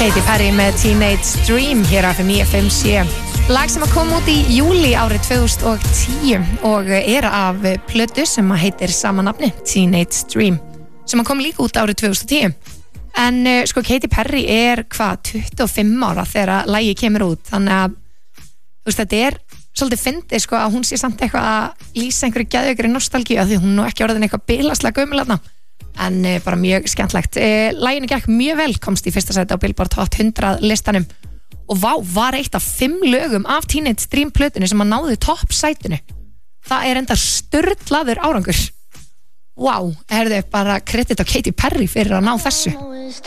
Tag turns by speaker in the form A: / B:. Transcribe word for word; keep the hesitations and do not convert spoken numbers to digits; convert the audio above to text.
A: Katy Perry með Teenage Dream hér af níu fimm sjö. Lag sem að koma út í júli árið tvö þúsund og tíu og er af plötu sem að heitir sama nafni, Teenage Dream, sem að kom líka út árið tvö þúsund og tíu. En uh, sko Katy Perry er hvað, tuttugu og fimm ára þegar lagið kemur út, þannig að þú veist, þetta er svolítið fyndið sko að hún sé samt eitthvað að lýsa einhverju geðveikri nostalgíu af því hún nú ekki orðin eitthvað bilaslega gömul þarna. En uh, bara mjög skemmtlegt. Uh, laginu gekk mjög vel, komst í fyrsta sæti á Billboard Hot hundrað listanum og vá, var eitt af fimm lögum af Teenage Dream plötunni sem að náði topp sætinu. Það er enda sturlaður árangur. Vá, herðu bara kredit á Katy Perry fyrir að ná þessu.